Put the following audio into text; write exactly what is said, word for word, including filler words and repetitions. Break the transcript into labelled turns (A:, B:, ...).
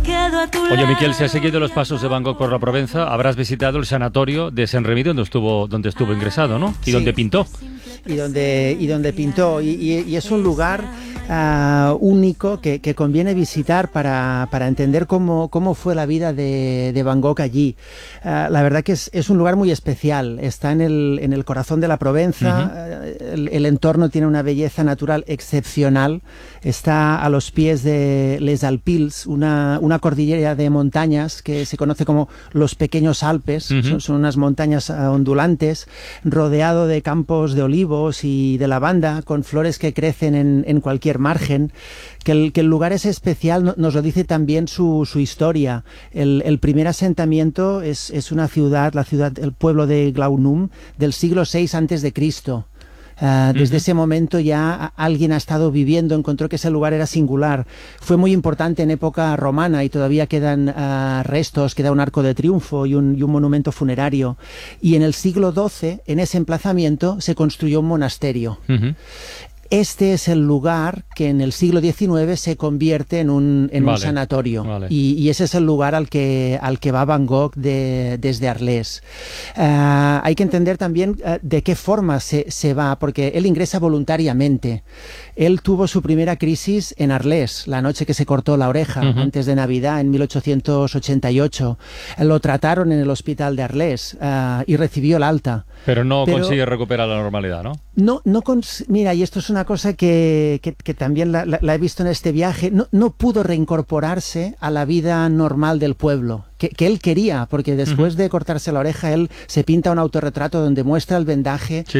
A: Oye, Miquel, si has seguido los pasos de Van Gogh por la Provenza, habrás visitado el sanatorio de Saint-Remy donde estuvo, donde estuvo ingresado, ¿no? Y
B: Sí.
A: donde pintó.
B: Y donde, y donde pintó. Y, y, y es un lugar uh, único que, que conviene visitar para, para entender cómo, cómo fue la vida de, de Van Gogh allí. Uh, la verdad que es, es un lugar muy especial. Está en el, en el corazón de la Provenza. Uh-huh. el, el entorno tiene una belleza natural excepcional. Está a los pies de Les Alpilles, una, una cordillera de montañas que se conoce como los Pequeños Alpes. Uh-huh. son, son unas montañas uh, ondulantes, rodeado de campos de olivos y de lavanda, con flores que crecen en, en cualquier margen. Que el, que el lugar es especial nos lo dice también su, su historia. El, el primer asentamiento es, es una ciudad, la ciudad, el pueblo de Glaunum, del siglo seis antes de Cristo. Uh, desde uh-huh. ese momento ya alguien ha estado viviendo, encontró que ese lugar era singular. Fue muy importante en época romana y todavía quedan uh, restos, queda un arco de triunfo y un, y un monumento funerario. Y en el siglo doce, en ese emplazamiento, se construyó un monasterio. Uh-huh. Este es el lugar que en el siglo diecinueve se convierte en un, en vale, un sanatorio. Vale. Y, y ese es el lugar al que, al que va Van Gogh de, desde Arles. Uh, hay que entender también uh, de qué forma se, se va, porque él ingresa voluntariamente. Él tuvo su primera crisis en Arles, la noche que se cortó la oreja, uh-huh. antes de Navidad, en mil ochocientos ochenta y ocho. Lo trataron en el hospital de Arles uh, y recibió el alta.
A: Pero no Pero, consigue recuperar la normalidad, ¿no?
B: No, no cons- mira, y esto es una cosa que, que, que también la, la, la he visto en este viaje, no, no pudo reincorporarse a la vida normal del pueblo, que, que él quería, porque después uh-huh. de cortarse la oreja, él se pinta un autorretrato donde muestra el vendaje, sí.